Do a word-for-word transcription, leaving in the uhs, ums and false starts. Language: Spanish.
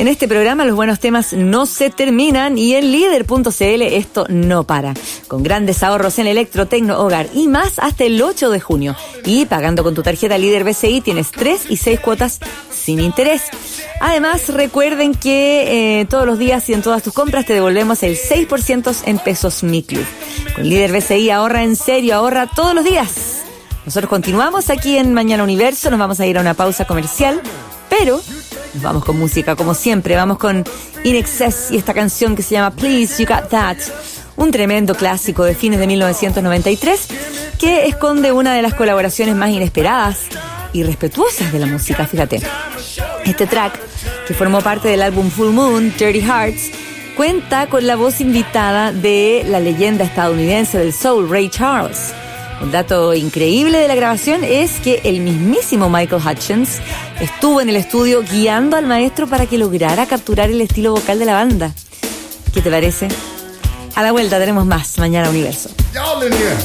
En este programa los buenos temas no se terminan y en líder punto c l esto no para. Con grandes ahorros en electro, tecno, hogar y más hasta el ocho de junio. Y pagando con tu tarjeta Líder B C I tienes tres y seis cuotas sin interés. Además, recuerden que eh, todos los días y en todas tus compras te devolvemos el seis por ciento en pesos Mi Club. Con Líder B C I ahorra en serio, ahorra todos los días. Nosotros continuamos aquí en Mañana Universo, nos vamos a ir a una pausa comercial, pero nos vamos con música como siempre, vamos con In Excess y esta canción que se llama Please You Got That, un tremendo clásico de fines de mil novecientos noventa y tres que esconde una de las colaboraciones más inesperadas y respetuosas de la música, fíjate. Este track, que formó parte del álbum Full Moon, Dirty Hearts, cuenta con la voz invitada de la leyenda estadounidense del soul, Ray Charles. Un dato increíble de la grabación es que el mismísimo Michael Hutchence estuvo en el estudio guiando al maestro para que lograra capturar el estilo vocal de la banda. ¿Qué te parece? A la vuelta tenemos más Mañana Universo.